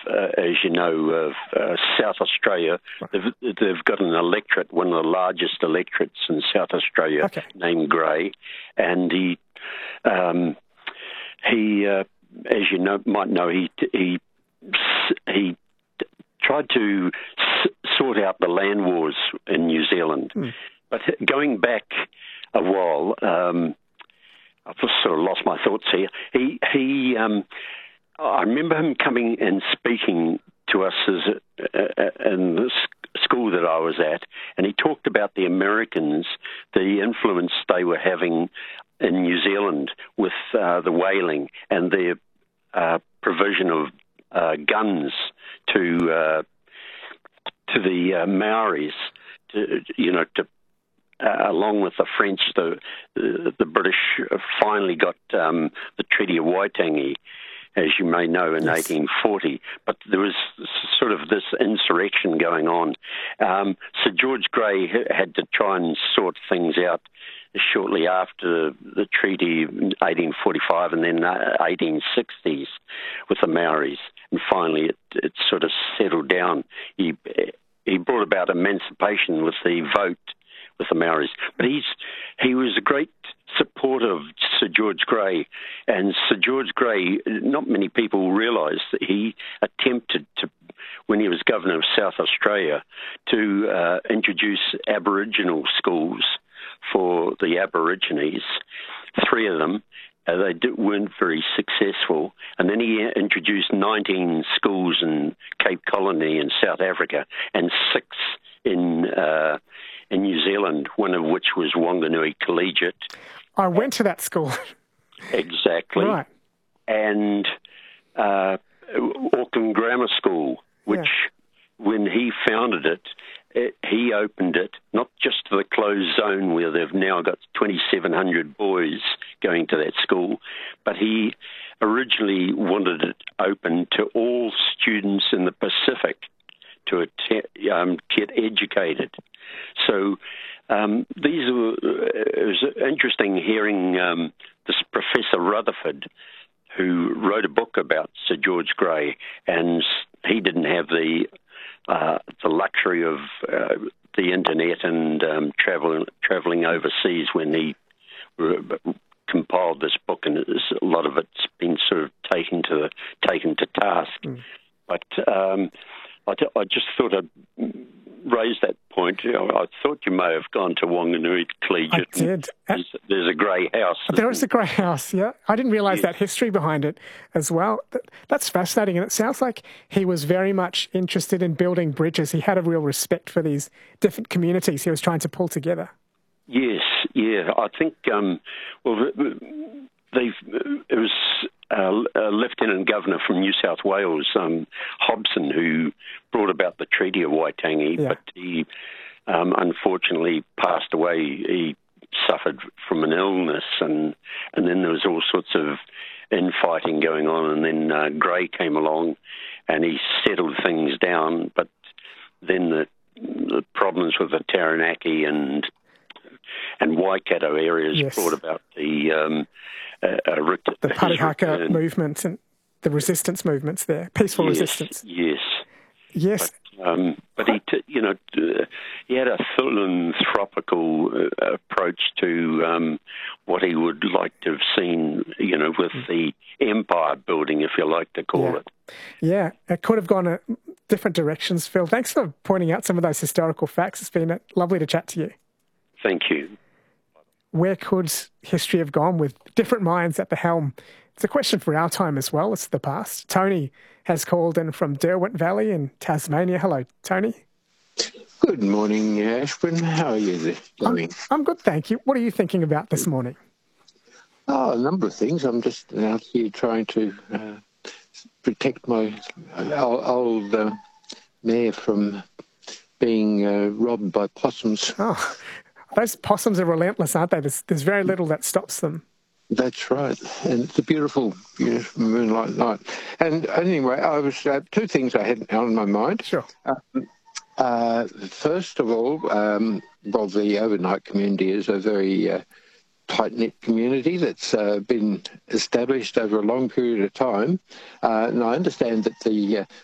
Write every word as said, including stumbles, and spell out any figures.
uh, as you know, of uh, South Australia. They've, they've got an electorate, one of the largest electorates in South Australia, okay. named Grey, and he, um, he, uh, as you know, might know, he he he tried to s- sort out the land wars in New Zealand, mm. but going back a while. Um, I've just sort of lost my thoughts here. He, he, um, I remember him coming and speaking to us as a, in the school that I was at, and he talked about the Americans, the influence they were having in New Zealand with uh, the whaling and their uh, provision of uh, guns to uh, to the uh, Maoris, to, you know, to Uh, along with the French, the, the the British finally got um, the Treaty of Waitangi, as you may know, in yes. eighteen forty. But there was sort of this insurrection going on. Um, Sir George Grey had to try and sort things out shortly after the treaty in eighteen forty-five and then uh, eighteen sixties with the Maoris. And finally it, it sort of settled down. He, he brought about emancipation with the vote with the Maoris. But he's he was a great supporter of Sir George Grey, and Sir George Grey, not many people realise that he attempted to, when he was Governor of South Australia, to uh, introduce Aboriginal schools for the Aborigines, three of them. Uh, they did, weren't very successful. And then he introduced nineteen schools in Cape Colony in South Africa and six in uh, in New Zealand, one of which was Wanganui Collegiate. I went to that school. Exactly. Right. And uh, Auckland Grammar School, which yeah. when he founded it, it, he opened it not just to the closed zone where they've now got twenty-seven hundred boys going to that school, but he originally wanted it open to all students in the Pacific to att- um, get educated. So um, these were, it was interesting hearing um, this Professor Rutherford, who wrote a book about Sir George Grey, and he didn't have the uh, the luxury of uh, the internet and um, traveling traveling overseas when he re- compiled this book, and it is, a lot of it's been sort of taken to taken to task. Mm. But um, I, t- I just thought I'd raise that point. You know, I thought you may have gone to Wanganui Collegiate. I did. There's, there's a grey house. There is a grey house, yeah. I didn't realise yes. that history behind it as well. That's fascinating, and it sounds like he was very much interested in building bridges. He had a real respect for these different communities he was trying to pull together. Yes, yeah. I think, um, well, they've, it was uh, a Lieutenant Governor from New South Wales, um, Hobson, who brought about the Treaty of Waitangi, yeah. but he um, unfortunately passed away. He suffered from an illness, and and then there was all sorts of infighting going on, and then uh, Grey came along and he settled things down, but then the, the problems with the Taranaki and and Waikato areas yes. brought about the um, uh, uh, ret- the Parihaka movement and the resistance movements there, peaceful yes, resistance. Yes, yes. But, um, but he, t- you know, uh, he had a philanthropical uh, approach to um, what he would like to have seen, you know, with the empire building, if you like to call yeah. it. Yeah, it could have gone a different directions, Phil. Thanks for pointing out some of those historical facts. It's been lovely to chat to you. Thank you. Where could history have gone with different minds at the helm? It's a question for our time as well. It's the past. Tony has called in from Derwent Valley in Tasmania. Hello, Tony. Good morning, Ashwin. How are you doing? I'm, I'm good, thank you. What are you thinking about this morning? Oh, a number of things. I'm just out here trying to uh, protect my old, old uh, mare from being uh, robbed by possums. Oh, those possums are relentless, aren't they? There's, there's very little that stops them. That's right, and it's a beautiful, beautiful moonlight night. And anyway, I was uh, two things I had on my mind. Sure. Um, uh, first of all, um, well, the overnight community is a very uh, tight-knit community that's uh, been established over a long period of time. Uh, and I understand that the uh,